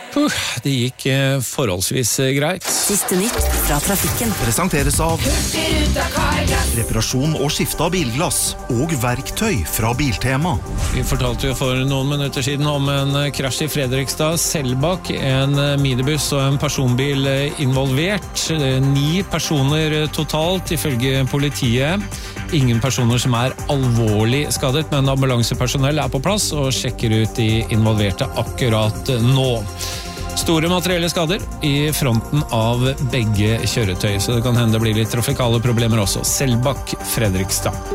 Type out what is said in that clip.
Det gikk forholdsvis greit. Siste nytt fra trafikken. Presenteres av reparasjon og skifte av bilglass og verktøy fra Biltema. Vi fortalte jo for noen minutter siden om en krasj i Fredrikstad, Selbakk, en minibuss og en personbil involvert. 9 personer totalt, ifølge politiet. Ingen personer som alvorlig skadet, men ambulansepersonell på plass og sjekker ut de involverte akkurat nå. Store materielle skader i fronten av begge kjøretøy, så det kan hende det blir litt trafikale problemer også. Selbakk, Fredrikstad.